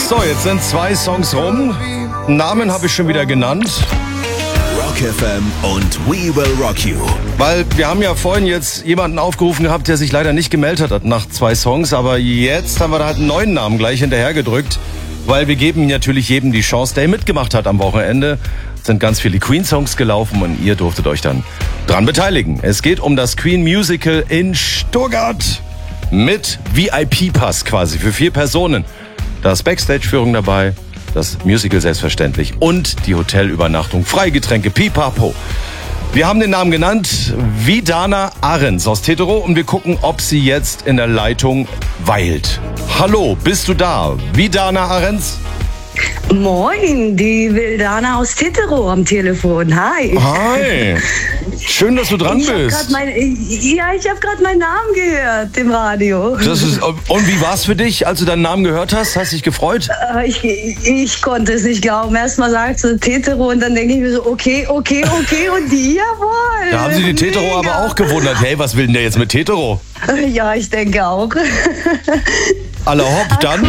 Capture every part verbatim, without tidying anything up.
So, jetzt sind zwei Songs rum. Namen habe ich schon wieder genannt. Rock F M und We Will Rock You. Weil wir haben ja vorhin jetzt jemanden aufgerufen gehabt, der sich leider nicht gemeldet hat nach zwei Songs. Aber jetzt haben wir da halt einen neuen Namen gleich hinterhergedrückt. Weil wir geben natürlich jedem die Chance, der mitgemacht hat am Wochenende. Es sind ganz viele Queen-Songs gelaufen und ihr durftet euch dann dran beteiligen. Es geht um das Queen Musical in Stuttgart. Mit V I P-Pass quasi für vier Personen. Da ist Backstage-Führung dabei, das Musical selbstverständlich und die Hotelübernachtung, Freigetränke, pipapo. Wir haben den Namen genannt, Vidana Ahrens aus Tetero und wir gucken, ob sie jetzt in der Leitung weilt. Hallo, bist du da? Vidana Ahrens? Moin, die Vidana aus Tetero am Telefon. Hi. Hi. Schön, dass du dran ich bist. Mein, ja, ich habe gerade meinen Namen gehört im Radio. Das ist, und wie war es für dich, als du deinen Namen gehört hast? Hast du dich gefreut? Ich, ich konnte es nicht glauben. Erstmal sagst du Tetero und dann denke ich mir so, okay, okay, okay und die, jawohl. Da haben sie die Tetero Mega. aber auch gewundert. Hey, was will denn der jetzt mit Tetero? Ja, ich denke auch. Alle hopp, dann.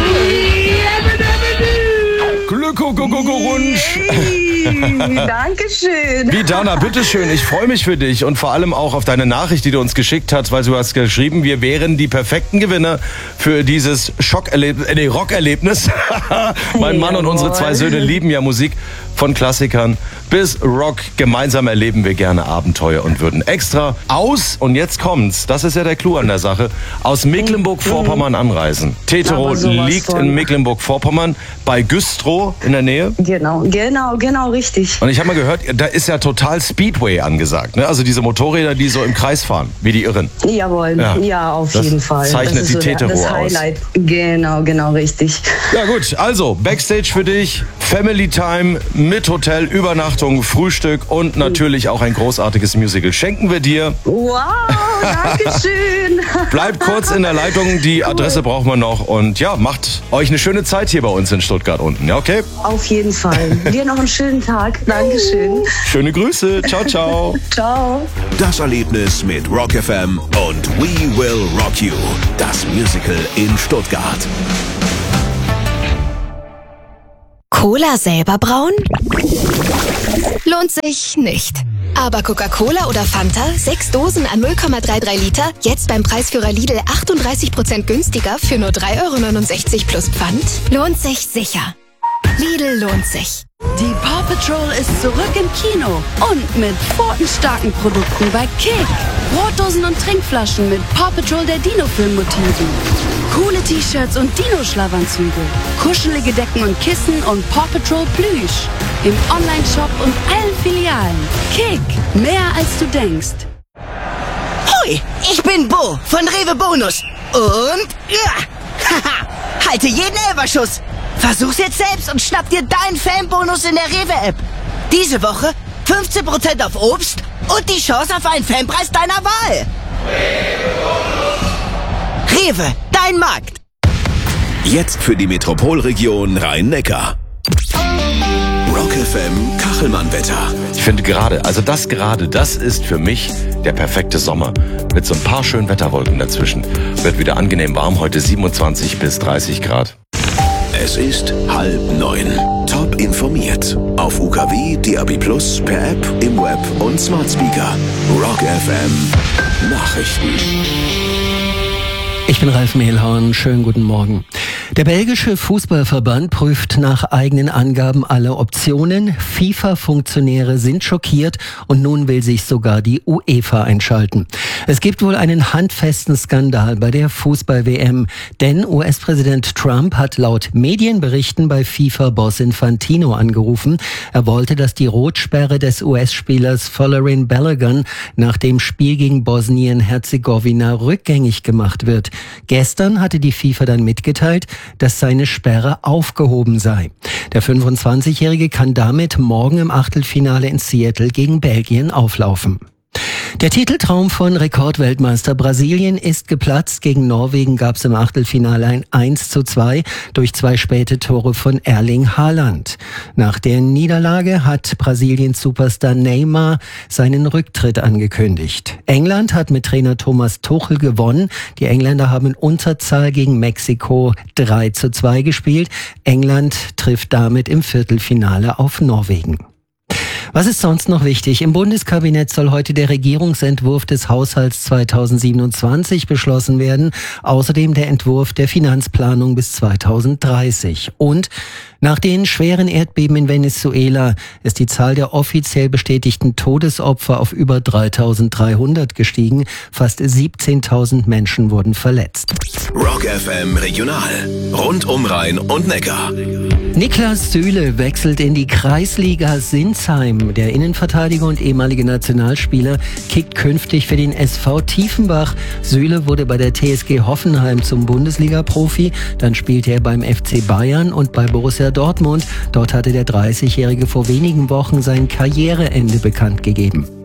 Glückwunsch. Dankeschön. Vidana, bitteschön, ich freue mich für dich und vor allem auch auf deine Nachricht, die du uns geschickt hast, weil du hast geschrieben, wir wären die perfekten Gewinner für dieses Schockerlebnis, äh, nee, Rockerlebnis. Mein Mann und unsere zwei Söhne lieben ja Musik, von Klassikern bis Rock. Gemeinsam erleben wir gerne Abenteuer und würden extra aus, und jetzt kommt's, das ist ja der Clou an der Sache, aus Mecklenburg-Vorpommern anreisen. Tetero liegt von. in Mecklenburg-Vorpommern bei Güstrow in der Nähe. Genau, genau, genau, richtig. Und ich habe mal gehört, da ist ja total Speedway angesagt, ne? Also diese Motorräder, die so im Kreis fahren, wie die Irren. Jawohl, ja, ja auf das jeden Fall. Zeichnet das ist die so Tetero das aus. Highlight. Genau, genau, richtig. Ja gut, also Backstage für dich, Family Time mit Hotel, Übernachtung, Frühstück und natürlich auch ein großartiges Musical schenken wir dir. Wow, danke schön. Bleibt kurz in der Leitung, die cool. Adresse brauchen wir noch und ja, macht euch eine schöne Zeit hier bei uns in Stuttgart unten, ja, okay? Auf jeden Fall. Dir noch einen schönen Tag. Dankeschön. Schöne Grüße. Ciao, ciao. Ciao. Das Erlebnis mit Rock F M und We Will Rock You. Das Musical in Stuttgart. Cola selber brauen? Lohnt sich nicht. Aber Coca-Cola oder Fanta, sechs Dosen an null Komma dreiunddreißig Liter, jetzt beim Preisführer Lidl achtunddreißig Prozent günstiger für nur drei Euro neunundsechzig plus Pfand? Lohnt sich sicher. Lidl lohnt sich. Die Paw Patrol ist zurück im Kino und mit pfotenstarken Produkten bei Kick. Brotdosen und Trinkflaschen mit Paw Patrol der Dino-Film-Motiven. Coole T-Shirts und Dino-Schlafanzüge. Kuschelige Decken und Kissen und Paw Patrol Plüsch. Im Online-Shop und allen Filialen. Kick, mehr als du denkst. Hoi, ich bin Bo von Rewe Bonus. Und ja, haha, halte jeden Elferschuss. Versuch's jetzt selbst und schnapp dir deinen Fanbonus in der Rewe-App. Diese Woche fünfzehn Prozent auf Obst und die Chance auf einen Fanpreis deiner Wahl. Rewe, dein Markt. Jetzt für die Metropolregion Rhein-Neckar. Rock F M Kachelmann-Wetter. Ich finde gerade, also das gerade, das ist für mich der perfekte Sommer. Mit so ein paar schönen Wetterwolken dazwischen. Wird wieder angenehm warm, heute siebenundzwanzig bis dreißig Grad. Es ist halb neun. Top informiert. Auf U K W, D A B plus, per App, im Web und Smart Speaker. Rock F M Nachrichten. Ich bin Ralf Mehlhorn, schönen guten Morgen. Der belgische Fußballverband prüft nach eigenen Angaben alle Optionen. FIFA-Funktionäre sind schockiert und nun will sich sogar die UEFA einschalten. Es gibt wohl einen handfesten Skandal bei der Fußball-W M, denn U S-Präsident Trump hat laut Medienberichten bei FIFA-Boss Infantino angerufen. Er wollte, dass die Rotsperre des U S-Spielers Folarin Balogun nach dem Spiel gegen Bosnien-Herzegowina rückgängig gemacht wird. Gestern hatte die FIFA dann mitgeteilt, dass seine Sperre aufgehoben sei. Der fünfundzwanzigjährige kann damit morgen im Achtelfinale in Seattle gegen Belgien auflaufen. Der Titeltraum von Rekordweltmeister Brasilien ist geplatzt. Gegen Norwegen gab es im Achtelfinale ein eins zu zwei durch zwei späte Tore von Erling Haaland. Nach der Niederlage hat Brasiliens Superstar Neymar seinen Rücktritt angekündigt. England hat mit Trainer Thomas Tuchel gewonnen. Die Engländer haben in Unterzahl gegen Mexiko drei zu zwei gespielt. England trifft damit im Viertelfinale auf Norwegen. Was ist sonst noch wichtig? Im Bundeskabinett soll heute der Regierungsentwurf des Haushalts zweitausendsiebenundzwanzig beschlossen werden. Außerdem der Entwurf der Finanzplanung bis zweitausenddreißig. Und nach den schweren Erdbeben in Venezuela ist die Zahl der offiziell bestätigten Todesopfer auf über dreitausenddreihundert gestiegen. Fast siebzehntausend Menschen wurden verletzt. Rock F M Regional. Rund um Rhein und Neckar. Niklas Süle wechselt in die Kreisliga Sinsheim. Der Innenverteidiger und ehemalige Nationalspieler kickt künftig für den S V Tiefenbach. Süle wurde bei der T S G Hoffenheim zum Bundesliga-Profi. Dann spielte er beim F C Bayern und bei Borussia Dortmund. Dort hatte der dreißigjährige vor wenigen Wochen sein Karriereende bekannt gegeben.